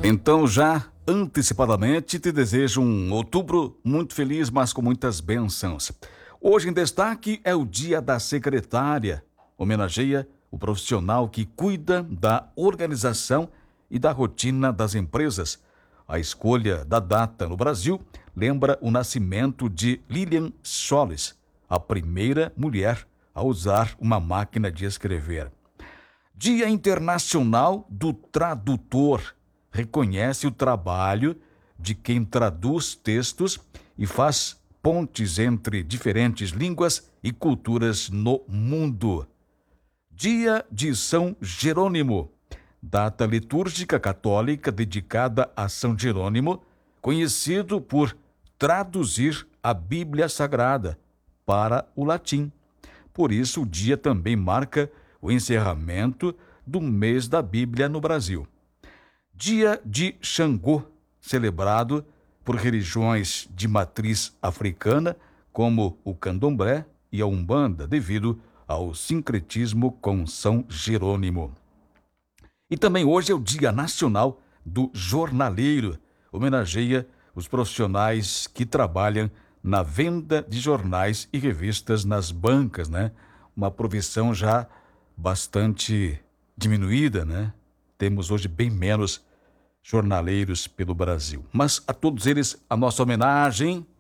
Então, já antecipadamente, te desejo um outubro muito feliz, mas com muitas bênçãos. Hoje em destaque é o Dia da Secretária. Homenageia o profissional que cuida da organização e da rotina das empresas. A escolha da data no Brasil lembra o nascimento de Lilian Solis, a primeira mulher a usar uma máquina de escrever. Dia Internacional do Tradutor. Reconhece o trabalho de quem traduz textos e faz pontes entre diferentes línguas e culturas no mundo. Dia de São Jerônimo, data litúrgica católica dedicada a São Jerônimo, conhecido por traduzir a Bíblia Sagrada para o latim. Por isso, o dia também marca o encerramento do mês da Bíblia no Brasil. Dia de Xangô, celebrado por religiões de matriz africana, como o candomblé e a umbanda, devido ao sincretismo com São Jerônimo. E também hoje é o Dia Nacional do Jornaleiro, homenageia os profissionais que trabalham na venda de jornais e revistas nas bancas, né? Uma profissão já bastante diminuída, né? Temos hoje bem menos jornaleiros pelo Brasil. Mas a todos eles, a nossa homenagem